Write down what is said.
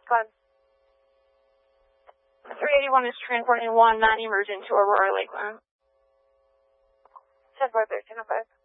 Go ahead. 381 is transporting one non-emergent to Aurora Lakeland. 10-4, 1305.